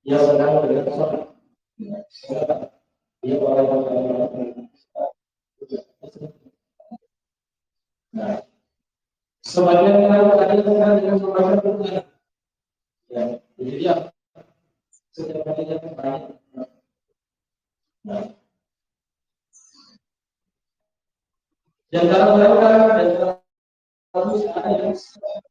dia sedang berdoa. Dia orang nah, sebagian orang ada dengan membaca Quran. Ya, jadi dia setiap kalinya banyak. Nah, di antara mereka ada yang